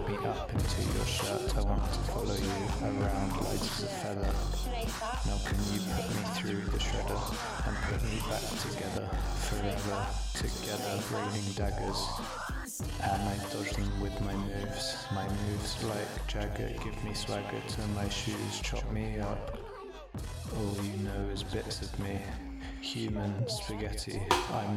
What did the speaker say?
me up into your shirt. I want to follow you around light as a feather. Now can you put me through the shredder and put me back together, forever together, raining daggers. And I dodge them with my moves like Jagger, give me swagger to my shoes, chop me up. All you know is bits of me, human spaghetti, I'm